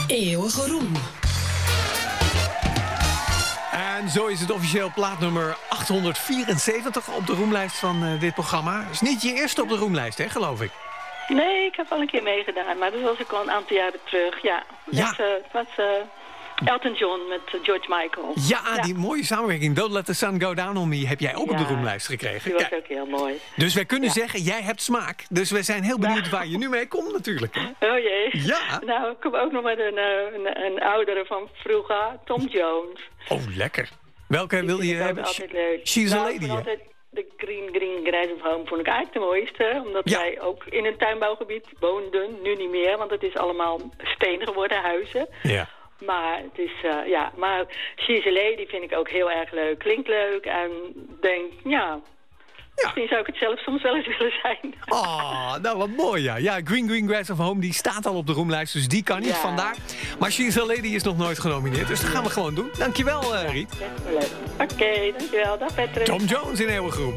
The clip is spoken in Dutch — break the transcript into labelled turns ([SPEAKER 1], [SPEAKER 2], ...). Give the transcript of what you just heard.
[SPEAKER 1] Eeuwige roem.
[SPEAKER 2] En zo is het officieel plaatnummer 874 op de roemlijst van dit programma. Het is niet je eerste op de roemlijst, hè, geloof ik?
[SPEAKER 3] Nee, ik heb al een keer meegedaan, maar dat was ook al een aantal jaren terug. Ja, het was Elton John met George Michael.
[SPEAKER 2] Ja, die mooie samenwerking. Don't Let the Sun Go Down on Me heb jij ook op de roemlijst gekregen.
[SPEAKER 3] Die was ook heel mooi.
[SPEAKER 2] Dus wij kunnen zeggen, jij hebt smaak. Dus we zijn heel benieuwd waar je nu mee komt natuurlijk. Hè?
[SPEAKER 3] Oh jee.
[SPEAKER 2] Ja.
[SPEAKER 3] Nou, ik kom ook nog met een oudere van vroeger, Tom Jones.
[SPEAKER 2] Oh, lekker. Welke wil je hebben?
[SPEAKER 3] Altijd leuk.
[SPEAKER 2] She's a Lady, hè?
[SPEAKER 3] De Green Grass of Home vond ik eigenlijk de mooiste. Omdat wij ook in een tuinbouwgebied woonden. Nu niet meer, want het is allemaal steen geworden, huizen.
[SPEAKER 2] Ja.
[SPEAKER 3] Maar het is, maar She's a Lady vind ik ook heel erg leuk. Klinkt leuk en denk, misschien zou ik het zelf soms wel eens willen zijn.
[SPEAKER 2] Oh, nou wat mooi, ja. Ja, Green Grass of Home, die staat al op de roemlijst, dus die kan niet vandaar. Maar She's a Lady is nog nooit genomineerd, dus dat gaan we gewoon doen. Dankjewel, Riet.
[SPEAKER 3] Oké, dankjewel. Dag Patrick.
[SPEAKER 2] Tom Jones in Eeuwige Roem.